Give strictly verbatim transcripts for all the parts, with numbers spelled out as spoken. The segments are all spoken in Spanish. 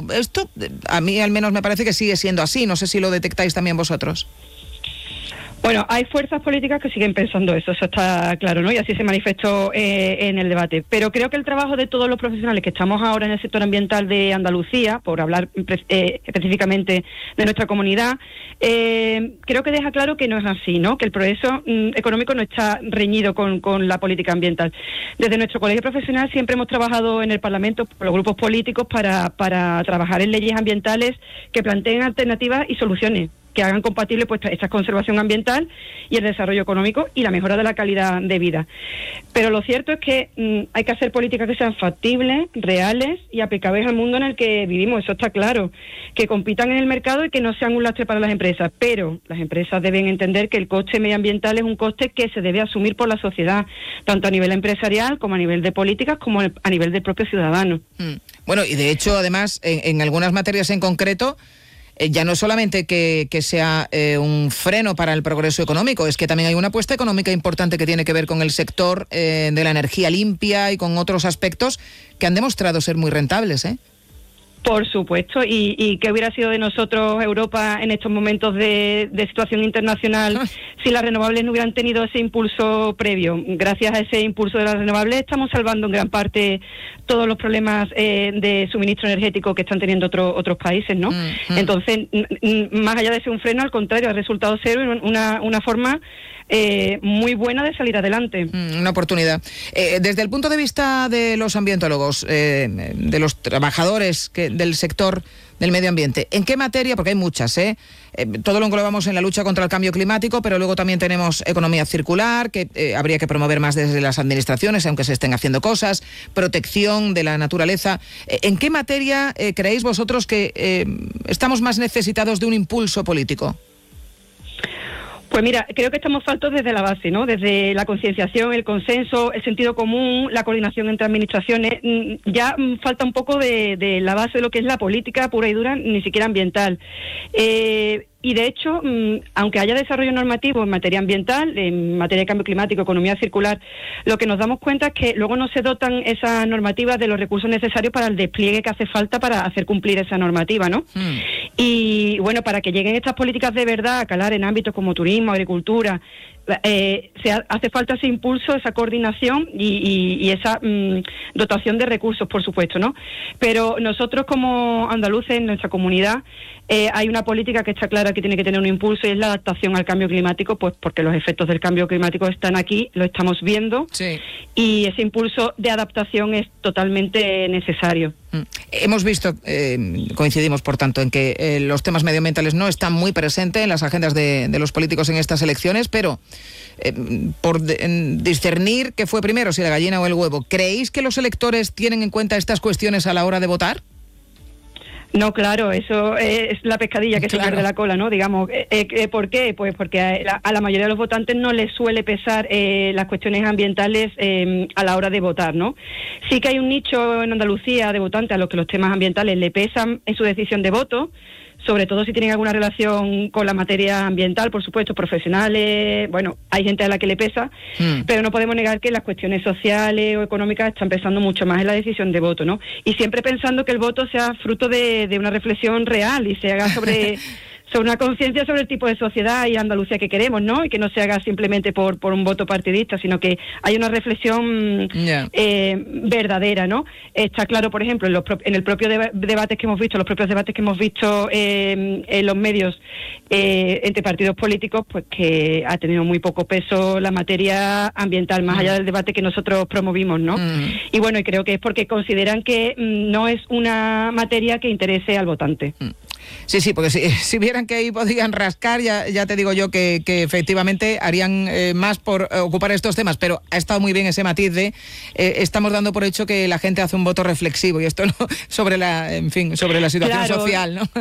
esto a mí al menos me parece que sigue siendo así. No sé si lo detectáis también vosotros. Bueno, hay fuerzas políticas que siguen pensando eso, eso está claro, ¿no? Y así se manifestó eh, en el debate. Pero creo que el trabajo de todos los profesionales que estamos ahora en el sector ambiental de Andalucía, por hablar eh, específicamente de nuestra comunidad, eh, creo que deja claro que no es así, ¿no? Que el progreso mm, económico no está reñido con, con la política ambiental. Desde nuestro colegio profesional siempre hemos trabajado en el Parlamento, por los grupos políticos, para, para trabajar en leyes ambientales que planteen alternativas y soluciones que hagan compatible pues esta conservación ambiental y el desarrollo económico y la mejora de la calidad de vida. Pero lo cierto es que mmm, hay que hacer políticas que sean factibles, reales y aplicables al mundo en el que vivimos, eso está claro, que compitan en el mercado y que no sean un lastre para las empresas, pero las empresas deben entender que el coste medioambiental es un coste que se debe asumir por la sociedad, tanto a nivel empresarial como a nivel de políticas como a nivel del propio ciudadano. Mm. Bueno, y de hecho, además, en, en algunas materias en concreto, ya no solamente que, que sea eh, un freno para el progreso económico, es que también hay una apuesta económica importante que tiene que ver con el sector eh, de la energía limpia y con otros aspectos que han demostrado ser muy rentables, ¿eh? Por supuesto, y, y qué hubiera sido de nosotros, Europa, en estos momentos de, de situación internacional, ah. si las renovables no hubieran tenido ese impulso previo. Gracias a ese impulso de las renovables estamos salvando en gran parte todos los problemas eh, de suministro energético que están teniendo otro, otros países, ¿no? Mm-hmm. Entonces, n- n- más allá de ser un freno, al contrario, ha resultado ser una, una forma Eh, muy buena de salir adelante. Mm, una oportunidad. Eh, desde el punto de vista de los ambientólogos, eh, de los trabajadores que, del sector del medio ambiente, ¿en qué materia? Porque hay muchas, ¿eh? Eh, todo lo englobamos en la lucha contra el cambio climático, pero luego también tenemos economía circular, que eh, habría que promover más desde las administraciones, aunque se estén haciendo cosas, protección de la naturaleza. Eh, ¿En qué materia eh, creéis vosotros que eh, estamos más necesitados de un impulso político? Pues mira, creo que estamos faltos desde la base, ¿no? Desde la concienciación, el consenso, el sentido común, la coordinación entre administraciones. Ya falta un poco de, de la base de lo que es la política pura y dura, ni siquiera ambiental. Eh, Y de hecho, aunque haya desarrollo normativo en materia ambiental, en materia de cambio climático, economía circular, lo que nos damos cuenta es que luego no se dotan esas normativas de los recursos necesarios para el despliegue que hace falta para hacer cumplir esa normativa, ¿no? Mm. Y bueno, para que lleguen estas políticas de verdad a calar en ámbitos como turismo, agricultura, eh, se ha, hace falta ese impulso, esa coordinación y, y, y esa mm, dotación de recursos, por supuesto, ¿no? Pero nosotros como andaluces, en nuestra comunidad, eh, hay una política que está clara que tiene que tener un impulso y es la adaptación al cambio climático, pues porque los efectos del cambio climático están aquí, lo estamos viendo, sí. Y ese impulso de adaptación es totalmente necesario. Mm. Hemos visto, eh, coincidimos por tanto, en que eh, los temas medioambientales no están muy presentes en las agendas de, de los políticos en estas elecciones, pero eh, por de, en discernir qué fue primero, si la gallina o el huevo, ¿creéis que los electores tienen en cuenta estas cuestiones a la hora de votar? No, claro, eso es la pescadilla que claro. se pierde la cola, ¿no? Digamos, eh, eh, ¿por qué? Pues porque a la, a la mayoría de los votantes no les suele pesar eh, las cuestiones ambientales eh, a la hora de votar, ¿no? Sí que hay un nicho en Andalucía de votantes a los que los temas ambientales le pesan en su decisión de voto, sobre todo si tienen alguna relación con la materia ambiental, por supuesto, profesionales, bueno, hay gente a la que le pesa, mm. pero no podemos negar que las cuestiones sociales o económicas están pesando mucho más en la decisión de voto, ¿no? Y siempre pensando que el voto sea fruto de, de una reflexión real y se haga sobre... sobre una conciencia sobre el tipo de sociedad y Andalucía que queremos, ¿no? Y que no se haga simplemente por, por un voto partidista, sino que hay una reflexión yeah. eh, verdadera, ¿no? Está claro, por ejemplo, en, los pro- en el propio deba- debate que hemos visto, los propios debates que hemos visto eh, en los medios eh, entre partidos políticos, pues que ha tenido muy poco peso la materia ambiental, más mm. allá del debate que nosotros promovimos, ¿no? Mm. Y bueno, y creo que es porque consideran que mm, no es una materia que interese al votante. Mm. Sí, sí, porque si, si vieran que ahí podían rascar, ya, ya te digo yo que, que efectivamente harían eh, más por eh, ocupar estos temas, pero ha estado muy bien ese matiz de eh, estamos dando por hecho que la gente hace un voto reflexivo y esto no sobre la, en fin, sobre la situación claro. social, ¿no?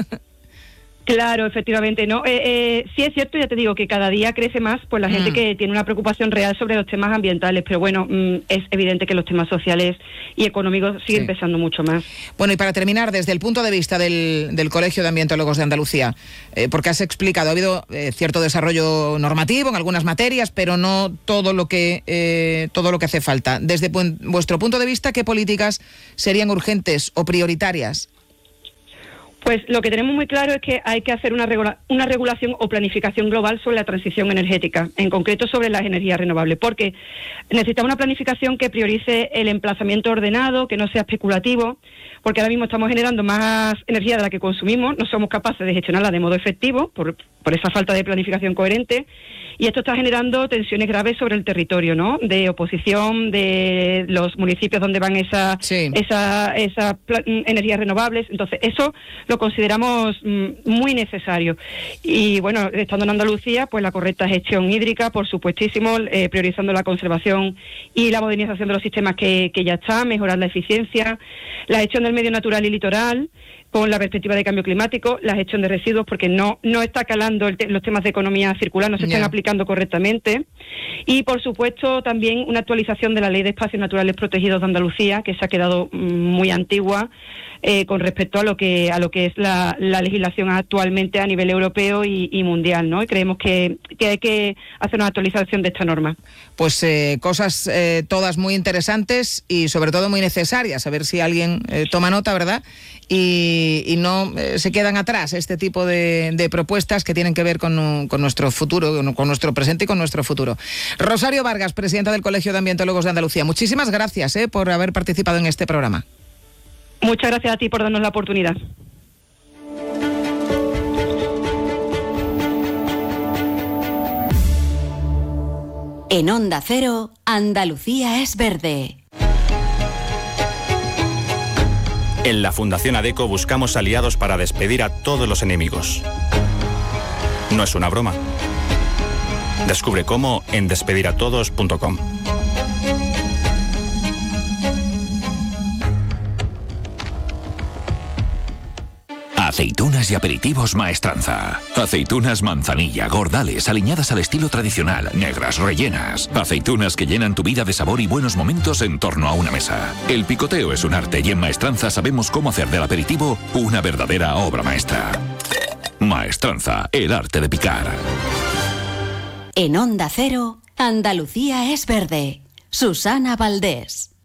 Claro, efectivamente, ¿no? Eh, eh, sí es cierto, ya te digo, que cada día crece más pues la mm. gente que tiene una preocupación real sobre los temas ambientales, pero bueno, mm, es evidente que los temas sociales y económicos siguen sí. pesando mucho más. Bueno, y para terminar, desde el punto de vista del, del Colegio de Ambientólogos de Andalucía, eh, porque has explicado, ha habido eh, cierto desarrollo normativo en algunas materias, pero no todo lo que eh, todo lo que hace falta. Desde pu- vuestro punto de vista, ¿qué políticas serían urgentes o prioritarias? Pues lo que tenemos muy claro es que hay que hacer una, regula- una regulación o planificación global sobre la transición energética, en concreto sobre las energías renovables, porque necesitamos una planificación que priorice el emplazamiento ordenado, que no sea especulativo, porque ahora mismo estamos generando más energía de la que consumimos, no somos capaces de gestionarla de modo efectivo por, por esa falta de planificación coherente, y esto está generando tensiones graves sobre el territorio, ¿no? De oposición de los municipios donde van esas sí. esa, esa pla- energías renovables. Entonces, eso lo consideramos mm, muy necesario. Y bueno, estando en Andalucía, pues la correcta gestión hídrica, por supuestísimo, eh, priorizando la conservación y la modernización de los sistemas que, que ya están, mejorar la eficiencia, la gestión del medio natural y litoral, con la perspectiva de cambio climático, la gestión de residuos, porque no no está calando el te- los temas de economía circular, no se están Yeah. aplicando correctamente. Y, por supuesto, también una actualización de la Ley de Espacios Naturales Protegidos de Andalucía, que se ha quedado mm, muy antigua eh, con respecto a lo que a lo que es la, la legislación actualmente a nivel europeo y, y mundial, ¿no? Y creemos que, que hay que hacer una actualización de esta norma. Pues eh, cosas eh, todas muy interesantes y sobre todo muy necesarias, a ver si alguien eh, toma nota, ¿verdad? Y, y no eh, se quedan atrás este tipo de, de propuestas que tienen que ver con, con nuestro futuro, con, con nuestro presente y con nuestro futuro. Rosario Vargas, presidenta del Colegio de Ambientólogos de Andalucía, muchísimas gracias eh, por haber participado en este programa. Muchas gracias a ti por darnos la oportunidad. En Onda Cero, Andalucía es verde. En la Fundación ADECO buscamos aliados para despedir a todos los enemigos. No es una broma. Descubre cómo en despediratodos punto com. Aceitunas y aperitivos Maestranza. Aceitunas manzanilla, gordales, aliñadas al estilo tradicional, negras, rellenas. Aceitunas que llenan tu vida de sabor y buenos momentos en torno a una mesa. El picoteo es un arte y en Maestranza sabemos cómo hacer del aperitivo una verdadera obra maestra. Maestranza, el arte de picar. En Onda Cero, Andalucía es verde. Susana Valdés.